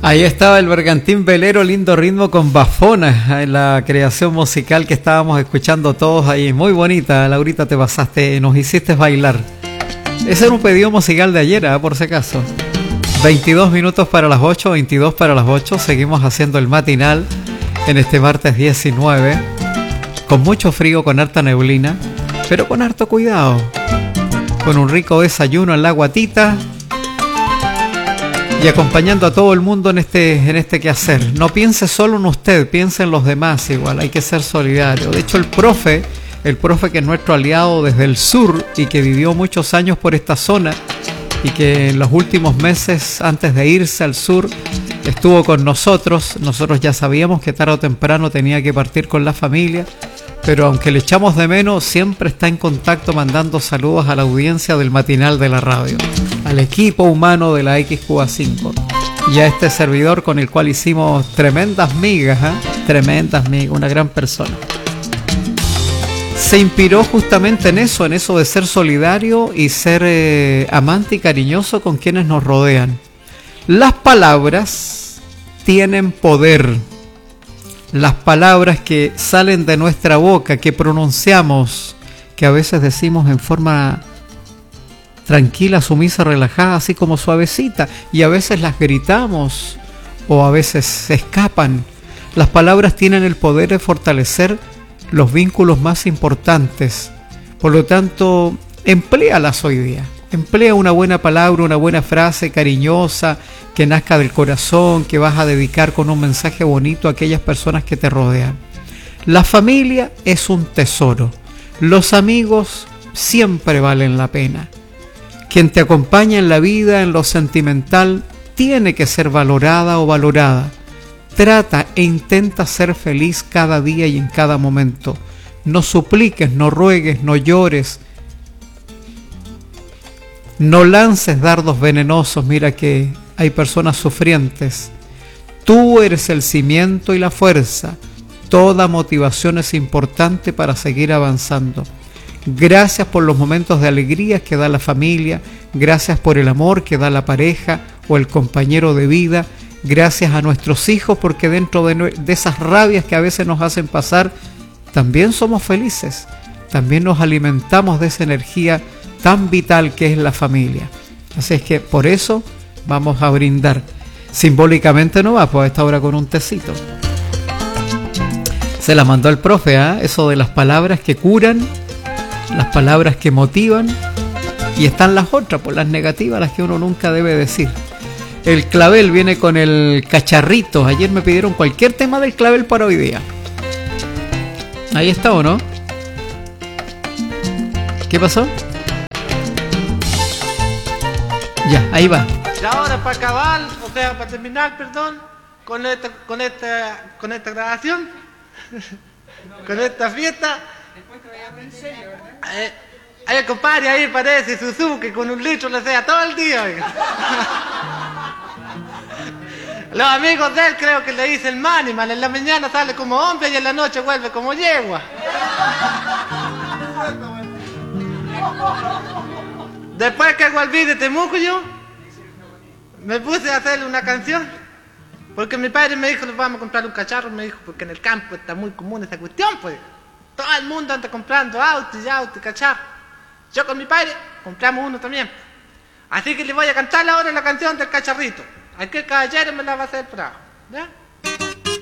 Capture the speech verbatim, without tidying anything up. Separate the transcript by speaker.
Speaker 1: Ahí estaba el Bergantín Velero, lindo ritmo con Bafona, en la creación musical que estábamos escuchando todos ahí. Muy bonita, Laurita, te pasaste, nos hiciste bailar. Ese era un pedido musical de ayer, ¿eh? Por si acaso. veintidós minutos para las ocho, veintidós para las ocho. Seguimos haciendo el matinal en este martes diecinueve. Con mucho frío, con harta neblina, pero con harto cuidado. Con un rico desayuno en la guatita. Y acompañando a todo el mundo en este, en este quehacer. No piense solo en usted, piense en los demás igual, hay que ser solidario. De hecho, el profe, el profe que es nuestro aliado desde el sur y que vivió muchos años por esta zona y que en los últimos meses, antes de irse al sur, estuvo con nosotros. Nosotros ya sabíamos que tarde o temprano tenía que partir con la familia, pero aunque le echamos de menos, siempre está en contacto mandando saludos a la audiencia del matinal de la radio, al equipo humano de la X Q A cinco y a este servidor con el cual hicimos tremendas migas, ¿eh? tremendas migas, una gran persona. Se inspiró justamente en eso, en eso de ser solidario y ser eh, amante y cariñoso con quienes nos rodean. Las palabras tienen poder. Las palabras que salen de nuestra boca, que pronunciamos, que a veces decimos en forma tranquila, sumisa, relajada, así como suavecita, y a veces las gritamos o a veces se escapan. Las palabras tienen el poder de fortalecer los vínculos más importantes. Por lo tanto, empléalas hoy día. Emplea una buena palabra, una buena frase cariñosa, que nazca del corazón, que vas a dedicar con un mensaje bonito a aquellas personas que te rodean. La familia es un tesoro. Los amigos siempre valen la pena. Quien te acompaña en la vida, en lo sentimental, tiene que ser valorada o valorada. Trata e intenta ser feliz cada día y en cada momento. No supliques, no ruegues, no llores. No lances dardos venenosos. Mira que hay personas sufrientes. Tú eres el cimiento y la fuerza. Toda motivación es importante para seguir avanzando. Gracias por los momentos de alegría que da la familia. Gracias por el amor que da la pareja o el compañero de vida. Gracias a nuestros hijos, porque dentro de, de esas rabias que a veces nos hacen pasar, también somos felices. También nos alimentamos de esa energía tan vital que es la familia. Así es que por eso vamos a brindar. Simbólicamente no va, pues a esta hora con un tecito. Se la mandó el profe, ¿eh? Eso de las palabras que curan, las palabras que motivan, y están las otras, pues las negativas, las que uno nunca debe decir. El clavel viene con el cacharrito. Ayer me pidieron cualquier tema del clavel para hoy día. Ahí está, ¿o no? ¿Qué pasó? Ya, ahí va.
Speaker 2: Y ahora para acabar, o sea, para terminar, perdón, con esta, con esta, con esta grabación, con esta fiesta. Eh, hay el compadre ahí parece Suzuki con un litro le sea todo el día. Los amigos de él creo que le dicen manimal, en la mañana sale como hombre y en la noche vuelve como yegua. Después que volví de Temuco yo, me puse a hacerle una canción, porque mi padre me dijo, le vamos a comprar un cacharro, me dijo, porque en el campo está muy común esa cuestión, pues. Todo el mundo anda comprando autos y autos y cacharros. Yo con mi padre compramos uno también. Así que le voy a cantar ahora la canción del cacharrito. Aquel caballero me la va a hacer bravo, ¿ya?